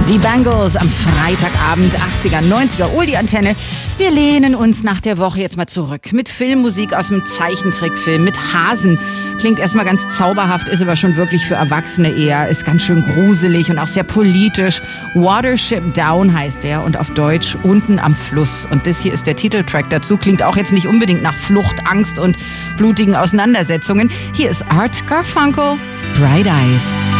Die Bangles am Freitagabend, 80er, 90er, die Antenne. Wir lehnen uns nach der Woche jetzt mal zurück mit Filmmusik aus dem Zeichentrickfilm, mit Hasen. Klingt erstmal ganz zauberhaft, ist aber schon wirklich für Erwachsene eher, ist ganz schön gruselig und auch sehr politisch. Watership Down heißt der und auf Deutsch Unten am Fluss. Und das hier ist der Titeltrack dazu, klingt auch jetzt nicht unbedingt nach Flucht, Angst und blutigen Auseinandersetzungen. Hier ist Art Garfunkel, Bright Eyes.